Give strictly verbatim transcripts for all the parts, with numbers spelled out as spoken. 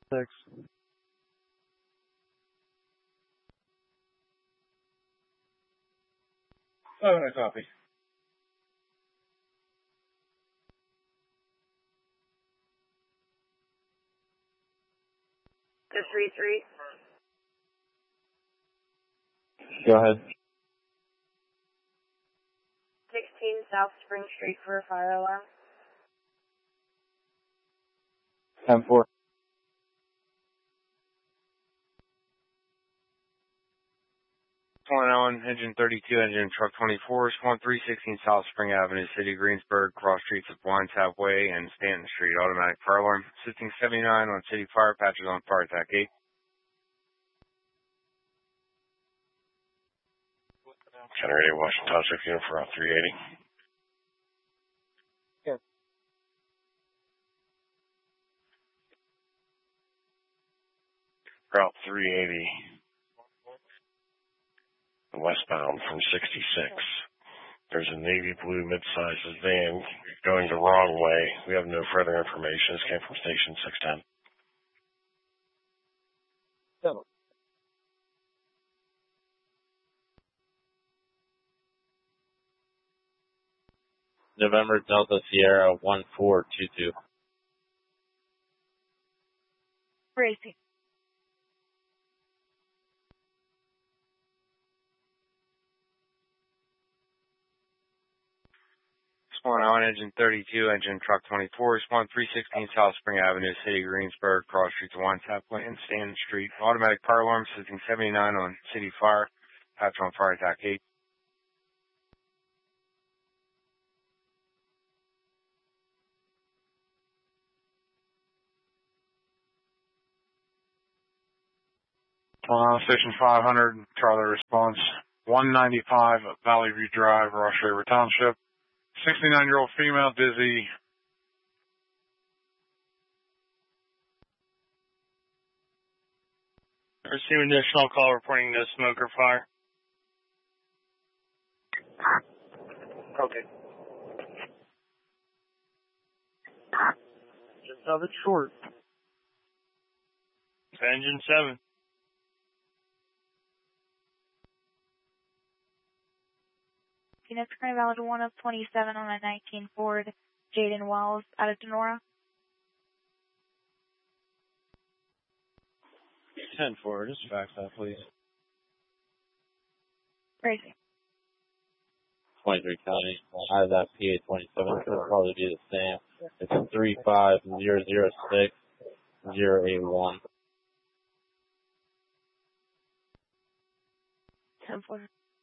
Six. Oh, I copy. The three three. Go ahead. Sixteen South Spring Street for a fire alarm. Ten four. One Allen, engine thirty-two, engine truck twenty-four, one three sixteen South Spring Avenue, City, Greensburg, cross streets of Blind Tap Way and Stanton Street. Automatic fire alarm. Assisting seventy-nine on City Fire, patches on fire attack eight. County Radio, Washington Township, unit for Route three eighty. Yeah. Route three eighty. Westbound from sixty-six. There's a navy blue mid-sized van going the wrong way. We have no further information. This came from station six ten. Seven. November Delta Sierra one four two two. Crazy. One Allen, engine thirty-two, engine truck twenty-four, one three sixteen South Spring Avenue, City, Greensburg, cross streets of Blind Tap Way and Stanton Street. Automatic fire alarm, assisting seventy-nine on City Fire, patch on fire attack eight. Uh, Station five hundred, Charlie response, one ninety-five Valley View Drive, Ross River Township. sixty-nine-year-old female, dizzy. Receive additional call reporting no smoke or fire. Okay. Just have it short. It's engine seven. Units currently valid one of twenty-seven on a nineteen Ford Jaden Wells out of Denora. ten four, just fax that, please. Crazy. twenty-three County. I have that P A twenty-seven. It'll probably be the same. It's three five zero zero six zero eight one. ten four.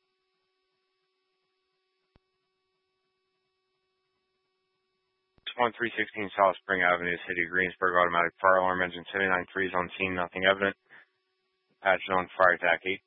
one three sixteen South Spring Avenue, City, Greensburg, automatic fire alarm, engine seventy-nine threes on scene, nothing evident. Patch on fire attack eight.